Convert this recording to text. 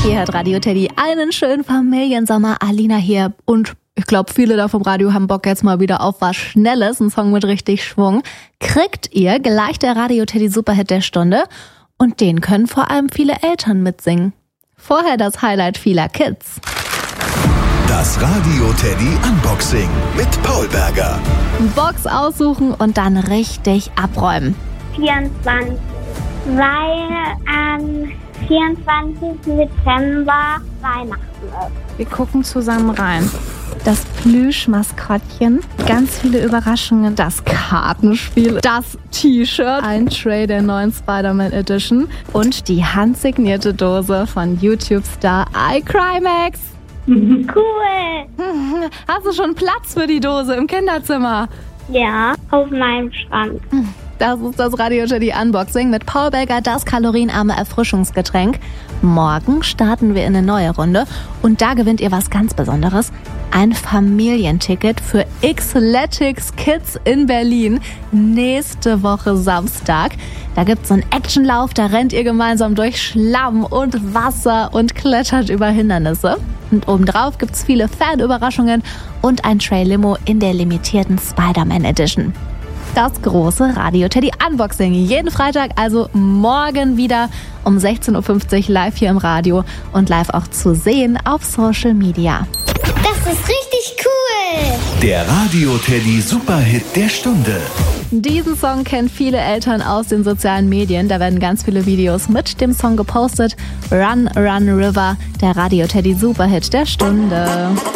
Ihr hört Radio Teddy, einen schönen Familiensommer. Alina hier und ich glaube, viele da vom Radio haben Bock jetzt mal wieder auf was Schnelles, ein Song mit richtig Schwung. Kriegt ihr gleich der Radio Teddy Superhit der Stunde und den können vor allem viele Eltern mitsingen. Vorher das Highlight vieler Kids. Das Radio Teddy Unboxing mit Paul Berger. Box aussuchen und dann richtig abräumen. 24, weil am 24. Dezember Weihnachten ist. Wir gucken zusammen rein. Das Plüschmaskottchen, ganz viele Überraschungen, das Kartenspiel, das T-Shirt, ein Tray der neuen Spider-Man Edition und die handsignierte Dose von YouTube-Star iCrimex. Cool! Hast du schon Platz für die Dose im Kinderzimmer? Ja, auf meinem Schrank. Das ist das Radio Teddy Unboxing mit Paul Berger, das kalorienarme Erfrischungsgetränk. Morgen starten wir in eine neue Runde und da gewinnt ihr was ganz Besonderes. Ein Familienticket für Xletics Kids in Berlin nächste Woche Samstag. Da gibt's so einen Actionlauf, da rennt ihr gemeinsam durch Schlamm und Wasser und klettert über Hindernisse. Und obendrauf gibt's viele Fanüberraschungen und ein Tray-Limo in der limitierten Spider-Man Edition. Das große Radio Teddy Unboxing. Jeden Freitag, also morgen wieder um 16.50 Uhr live hier im Radio und live auch zu sehen auf Social Media. Das ist richtig cool! Der Radio Teddy Superhit der Stunde. Diesen Song kennen viele Eltern aus den sozialen Medien. Da werden ganz viele Videos mit dem Song gepostet. Run, Run, River, der Radio Teddy Superhit der Stunde.